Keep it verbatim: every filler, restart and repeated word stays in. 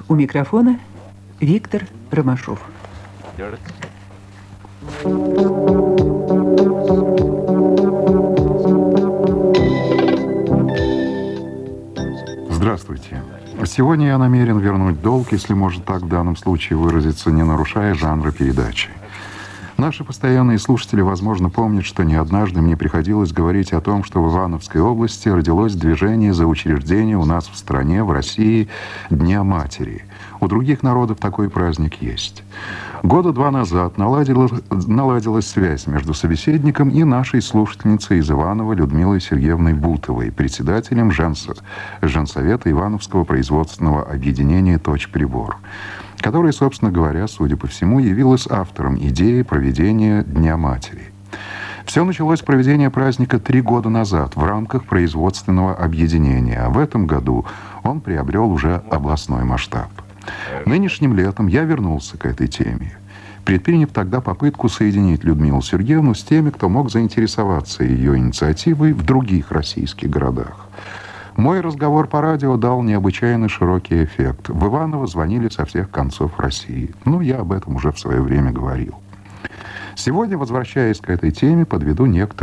У микрофона Виктор Ромашов. Здравствуйте. Сегодня я намерен вернуть долг, если можно так в данном случае выразиться, не нарушая жанра передачи. Наши постоянные слушатели, возможно, помнят, что не однажды мне приходилось говорить о том, что в Ивановской области родилось движение за учреждение у нас в стране, в России, Дня Матери. У других народов такой праздник есть. Года два назад наладилась, наладилась связь между собеседником и нашей слушательницей из Иванова Людмилой Сергеевной Бутовой, председателем Женсо, Женсовета Ивановского производственного объединения «Точь-прибор», которая, собственно говоря, судя по всему, явилась автором идеи проведения Дня Матери. Все началось с проведения праздника три года назад в рамках производственного объединения, а в этом году он приобрел уже областной масштаб. Нынешним летом я вернулся к этой теме, предприняв тогда попытку соединить Людмилу Сергеевну с теми, кто мог заинтересоваться ее инициативой в других российских городах. Мой разговор по радио дал необычайно широкий эффект. В Иваново звонили со всех концов России. Ну, я об этом уже в свое время говорил. Сегодня, возвращаясь к этой теме, подведу некоторые